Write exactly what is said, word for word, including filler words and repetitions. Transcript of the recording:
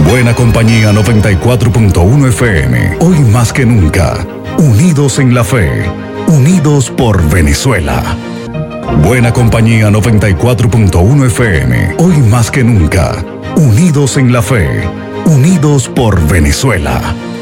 Buena Compañía noventa y cuatro punto uno F M. Hoy más que nunca, unidos en la fe, unidos por Venezuela. Buena Compañía noventa y cuatro punto uno F M. Hoy más que nunca, unidos en la fe, unidos por Venezuela.